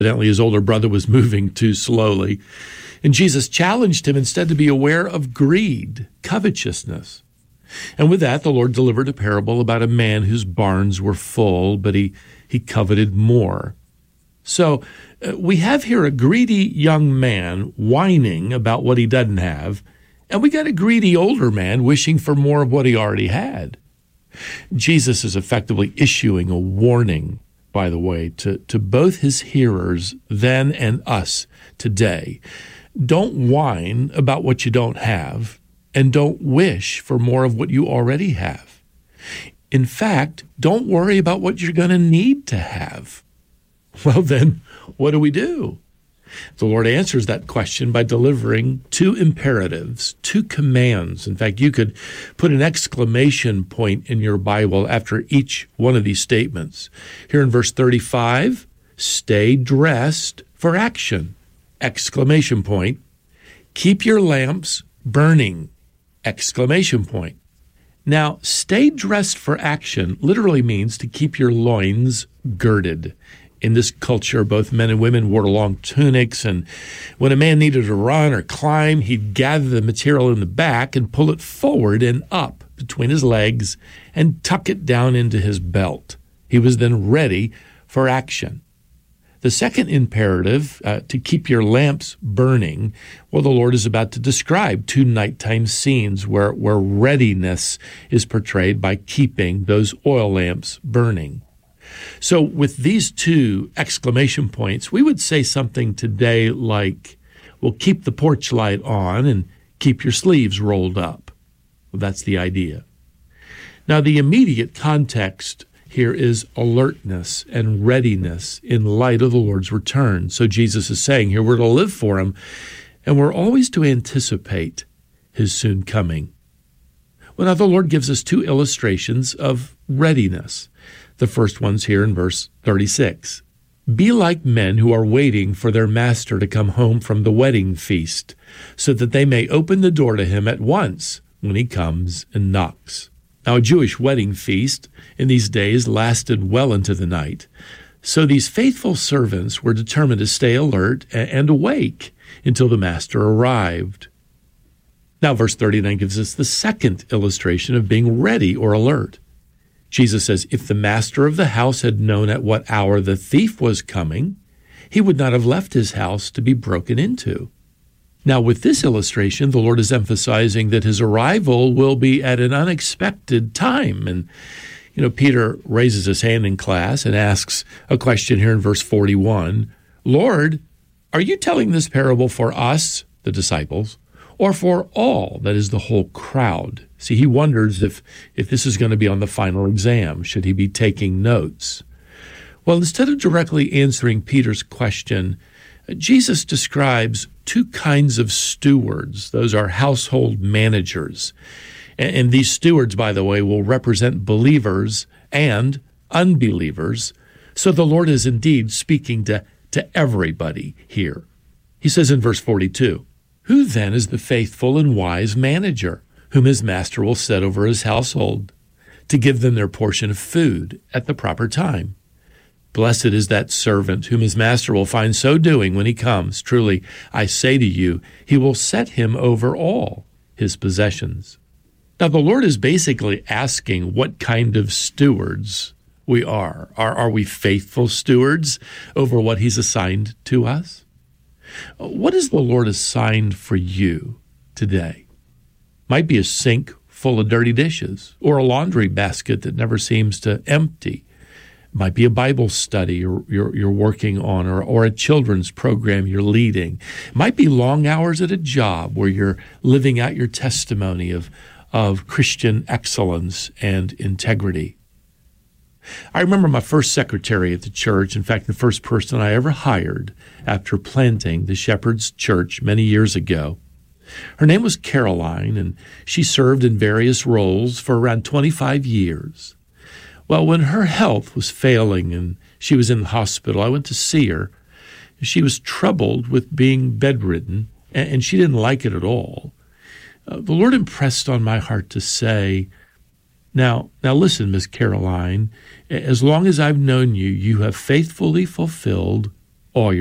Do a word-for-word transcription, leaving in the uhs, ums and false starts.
Evidently, his older brother was moving too slowly. And Jesus challenged him instead to be aware of greed, covetousness. And with that, the Lord delivered a parable about a man whose barns were full, but he, he coveted more. So uh, we have here a greedy young man whining about what he doesn't have, and we got a greedy older man wishing for more of what he already had. Jesus is effectively issuing a warning, by the way, to, to both his hearers then and us today. Don't whine about what you don't have, and don't wish for more of what you already have. In fact, don't worry about what you're going to need to have. Well, then, what do we do? The Lord answers that question by delivering two imperatives, two commands. In fact, you could put an exclamation point in your Bible after each one of these statements. Here in verse thirty-five, stay dressed for action, exclamation point. Keep your lamps burning, exclamation point. Now, stay dressed for action literally means to keep your loins girded. In this culture, both men and women wore long tunics, and when a man needed to run or climb, he'd gather the material in the back and pull it forward and up between his legs and tuck it down into his belt. He was then ready for action. The second imperative, uh, to keep your lamps burning, well, the Lord is about to describe two nighttime scenes where, where readiness is portrayed by keeping those oil lamps burning. So with these two exclamation points, we would say something today like, well, keep the porch light on and keep your sleeves rolled up. Well, that's the idea. Now, the immediate context here is alertness and readiness in light of the Lord's return. So Jesus is saying here we're to live for him, and we're always to anticipate his soon coming. Well, now the Lord gives us two illustrations of readiness. The first one's here in verse thirty-six. Be like men who are waiting for their master to come home from the wedding feast, so that they may open the door to him at once when he comes and knocks. Now, a Jewish wedding feast in these days lasted well into the night, so these faithful servants were determined to stay alert and awake until the master arrived. Now, verse thirty-nine gives us the second illustration of being ready or alert. Jesus says, if the master of the house had known at what hour the thief was coming, he would not have left his house to be broken into. Now, with this illustration, the Lord is emphasizing that his arrival will be at an unexpected time. And, you know, Peter raises his hand in class and asks a question here in verse forty-one. Lord, are you telling this parable for us, the disciples, or for all, that is the whole crowd? See, he wonders if, if this is going to be on the final exam. Should he be taking notes? Well, instead of directly answering Peter's question, Jesus describes two kinds of stewards. Those are household managers. And, and these stewards, by the way, will represent believers and unbelievers. So the Lord is indeed speaking to, to everybody here. He says in verse forty-two, who then is the faithful and wise manager, whom his master will set over his household, to give them their portion of food at the proper time? Blessed is that servant whom his master will find so doing when he comes. Truly, I say to you, he will set him over all his possessions. Now, the Lord is basically asking what kind of stewards we are. Are, are we faithful stewards over what he's assigned to us? What has the Lord assigned for you today? Might be a sink full of dirty dishes, or a laundry basket that never seems to empty. Might be a Bible study you're, you're, you're working on, or, or a children's program you're leading. Might be long hours at a job where you're living out your testimony of, of Christian excellence and integrity. I remember my first secretary at the church, in fact, the first person I ever hired after planting the Shepherd's Church many years ago. Her name was Caroline, and she served in various roles for around twenty-five years. Well, when her health was failing and she was in the hospital, I went to see her. She was troubled with being bedridden, and she didn't like it at all. Uh, the Lord impressed on my heart to say, Now, now listen, Miss Caroline, as long as I've known you, you have faithfully fulfilled all your